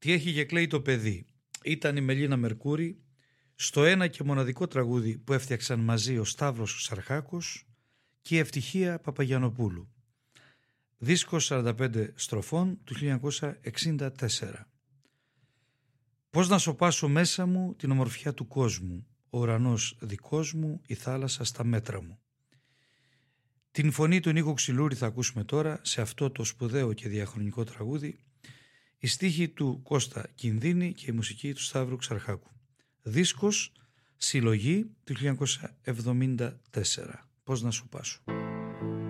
Τι έχει και κλαίει το παιδί. Ήταν η Μελίνα Μερκούρη στο ένα και μοναδικό τραγούδι που έφτιαξαν μαζί ο Σταύρος Ξαρχάκος και η Ευτυχία Παπαγιαννοπούλου. Δίσκος 45 στροφών του 1964. Πώς να σωπάσω μέσα μου την ομορφιά του κόσμου, ο ουρανός δικός μου, η θάλασσα στα μέτρα μου. Την φωνή του Νίκο Ξυλούρη θα ακούσουμε τώρα σε αυτό το σπουδαίο και διαχρονικό τραγούδι, η στίχη του Κώστα Κινδύνη και η μουσική του Σταύρου Ξαρχάκου. Δίσκος συλλογή του 1974. Πώς να σου πάσω.